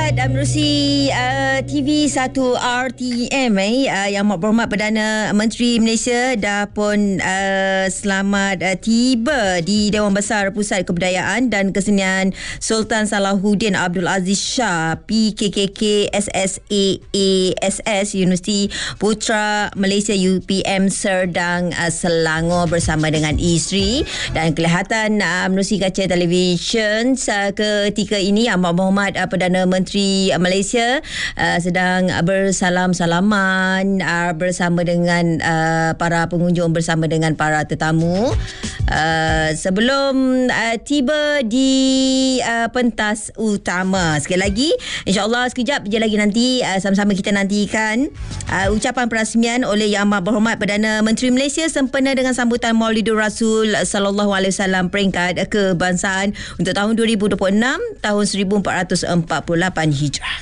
Selamat menerusi TV1 RTM Yang berhormat Perdana Menteri Malaysia dah pun selamat tiba di Dewan Besar Pusat Kebudayaan dan Kesenian Sultan Salahuddin Abdul Aziz Shah PKKK SSAASS Universiti Putra Malaysia UPM Serdang Selangor bersama dengan isteri, dan kelihatan menerusi kaca televisyen ketika ini Yang berhormat Perdana Menteri Malaysia sedang bersalam-salaman bersama dengan para pengunjung, bersama dengan para tetamu sebelum tiba di pentas utama. Sekali lagi, insyaAllah sekejap je lagi nanti sama-sama kita nantikan ucapan perasmian oleh Yang Amat Berhormat Perdana Menteri Malaysia sempena dengan sambutan Maulidur Rasul sallallahu alaihi wasallam peringkat kebangsaan untuk tahun 2026 tahun 1448 Hijrah.